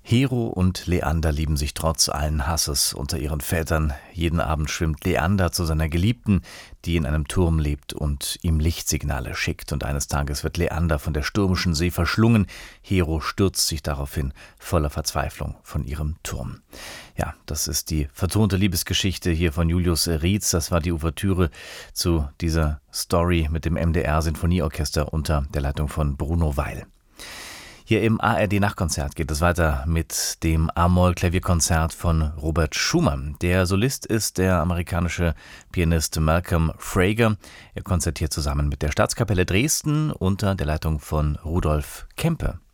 Hero und Leander lieben sich trotz allen Hasses unter ihren Vätern. Jeden Abend schwimmt Leander zu seiner Geliebten, die in einem Turm lebt und ihm Lichtsignale schickt. Und eines Tages wird Leander von der stürmischen See verschlungen. Hero stürzt sich daraufhin voller Verzweiflung von ihrem Turm. Ja, das ist die vertonte Liebesgeschichte hier von Julius Rietz. Das war die Ouvertüre zu dieser Story mit dem MDR-Sinfonieorchester unter der Leitung von Bruno Weil. Hier im ARD-Nachtkonzert geht es weiter mit dem A-Moll-Klavierkonzert von Robert Schumann. Der Solist ist der amerikanische Pianist Malcolm Frager. Er konzertiert zusammen mit der Staatskapelle Dresden unter der Leitung von Rudolf Kempe.